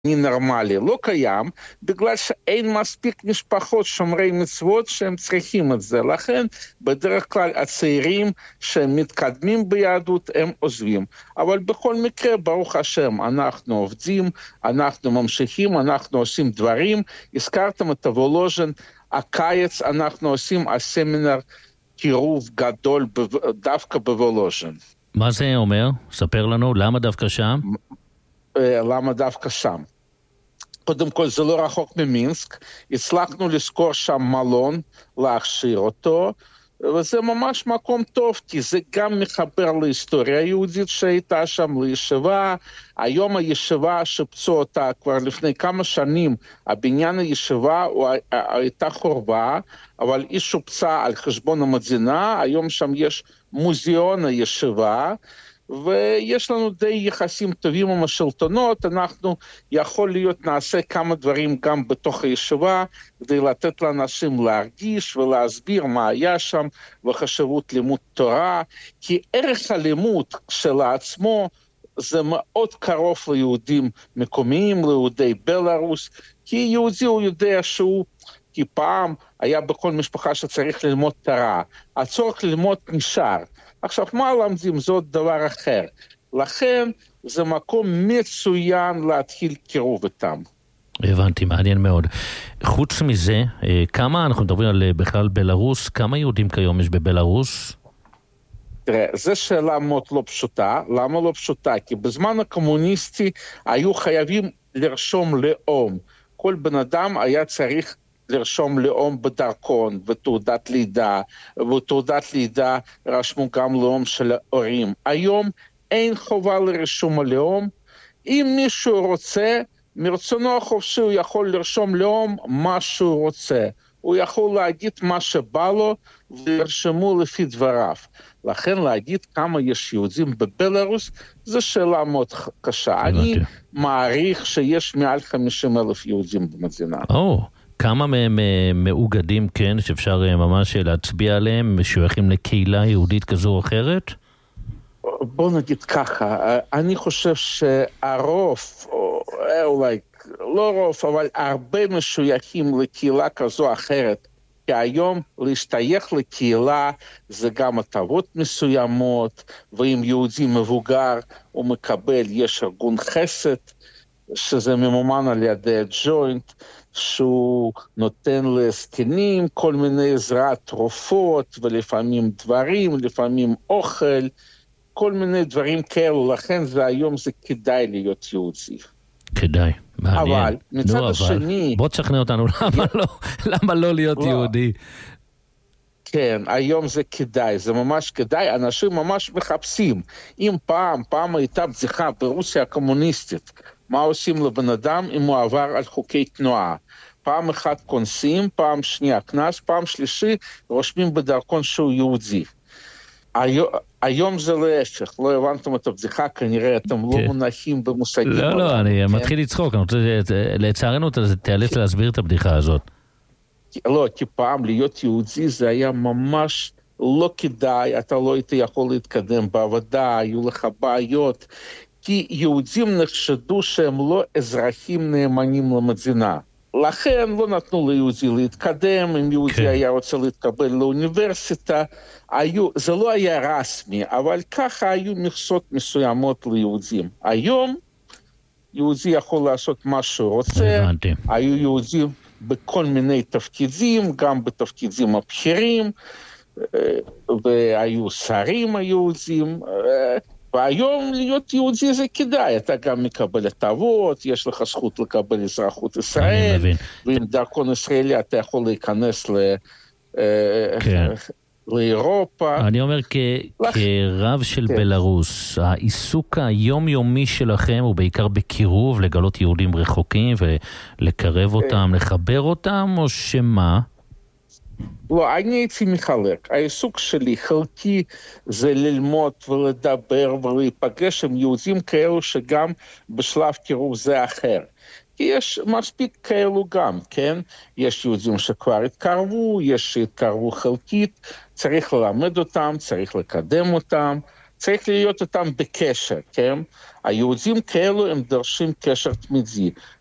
נורמלי, לא קיים, בגלל שאין מספיק משפחות שומרי מצוות שהם צריכים את זה. לכן, בדרך כלל הצעירים שמתקדמים ביהדות הם עוזבים. אבל בכל מקרה, ברוך השם, אנחנו עובדים, אנחנו ממשיכים, אנחנו עושים דברים. הזכרתם את הוולוז'ין, הקיץ אנחנו עושים הסמינר קירוב גדול דווקא בוולוז'ין. מה זה אומר? ספר לנו, למה דווקא שם? למה דווקא שם? קודם כל זה לא רחוק ממינסק, הצלחנו לזכור שם מלון, להכשיר אותו, וזה ממש מקום טוב, כי זה גם מחבר להיסטוריה היהודית שהייתה שם, לישיבה. היום הישיבה שפצו אותה כבר לפני כמה שנים, הבניין הישיבה הייתה חורבה, אבל היא שופצה על חשבון המדינה, היום שם יש מוזיאון הישיבה, ויש לנו די יחסים טובים עם השלטונות, אנחנו יכול להיות נעשה כמה דברים גם בתוך הישיבה, כדי לתת לאנשים להרגיש ולהסביר מה היה שם, וחשיבות לימוד תורה, כי ערך הלימוד שלעצמו זה מאוד קרוב ליהודים מקומיים, ליהודי בלרוס, כי יהודי הוא יודע שהוא, כי פעם היה בכל משפחה שצריך ללמוד תורה, הצורך ללמוד נשאר. עכשיו, מה למדים? זאת דבר אחר. לכן, זה מקום מצוין להתחיל קירוב איתם. הבנתי, מעניין מאוד. חוץ מזה, כמה, אנחנו מדברים על בכלל בלרוס, כמה יהודים כיום יש בבלרוס? תראה, זו שאלה מאוד לא פשוטה. למה לא פשוטה? כי בזמן הקומוניסטי היו חייבים לרשום לאום. כל בן אדם היה צריך לרשום לאום בדרכון ותעודת לידה, ותעודת לידה רשמו גם לאום של ההורים. היום אין חובה לרשום הלאום. אם מישהו רוצה, מרצונו החופשי הוא יכול לרשום לאום מה שהוא רוצה. הוא יכול להגיד מה שבא לו ולרשמו לפי דבריו. לכן להגיד כמה יש יהודים בבלרוס, זו שאלה מאוד קשה. אני מעריך שיש מעל 50,000 יהודים במדינה. כמה מהם מאוגדים, כן, שאפשר ממש להצביע עליהם, משוייכים לקהילה יהודית כזו או אחרת? בוא נגיד ככה, אני חושב שהרוב, אולי לא רוב, אבל הרבה משוייכים לקהילה כזו או אחרת, כי היום להשתייך לקהילה זה גם הטבות מסוימות, ואם יהודי מבוגר הוא מקבל, יש ארגון חסד, שזה ממומן על ידי הג'וינט, שהוא נותן לזקנים כל מיני עזרת תרופות, ולפעמים דברים, לפעמים אוכל, כל מיני דברים כאלו, לכן היום זה כדאי להיות יהודי. כדאי, מעניין. אבל מצד השני... בוא תשכנע אותנו, למה לא להיות יהודי? כן, היום זה כדאי, זה ממש כדאי, אנשים ממש מחפשים. אם פעם הייתה בדיחה ברוסיה הקומוניסטית, מה עושים לבן אדם אם הוא עבר על חוקי תנועה? פעם אחת כונסים, פעם שנייה כנס, פעם שלישי רושמים בדרכון שהוא יהודי. היום זה להפך, לא הבנתם את הבדיחה, כנראה אתם לא מונחים במושגים. לא, אני מתחיל לצחוק, אני רוצה, לצערנו תיאלץ להסביר את הבדיחה הזאת. לא, כי פעם להיות יהודי זה היה ממש לא כדאי, אתה לא היית יכול להתקדם בעבודה, היו לך בעיות, כי יהודים נחשדו שהם לא אזרחים נאמנים למדינה. לכן לא נתנו ליהודי להתקדם, אם יהודי היה רוצה להתקבל לאוניברסיטה, זה לא היה רסמי, אבל ככה היו מכסות מסוימות ליהודים. היום יהודי יכול לעשות מה שהוא רוצה, היו יהודים בכל מיני תפקידים, גם בתפקידים הבכירים, והיו שרים היהודים, והיום להיות יהודי זה כדאי, אתה גם מקבל הטבות, יש לך זכות לקבל אזרחות ישראל, ועם דרכון ישראלי אתה יכול להיכנס לאירופה. אני אומר כרב של בלרוס, העיסוק היומיומי שלכם הוא בעיקר בקירוב, לגלות יהודים רחוקים ולקרב אותם, לחבר אותם, או שמה? לא, אני הייתי מחלק. העיסוק שלי חלקי זה ללמוד ולדבר ולהיפגש עם יהודים כאלו שגם בשלב קירוב זה אחר. כי יש מספיק כאלו גם, כן? יש יהודים שכבר התקרבו, יש שהתקרבו חלקית, צריך ללמד אותם, צריך לקדם אותם, צריך להיות איתם בקשר, כן? היהודים כאלו הם דורשים קשר תמידי.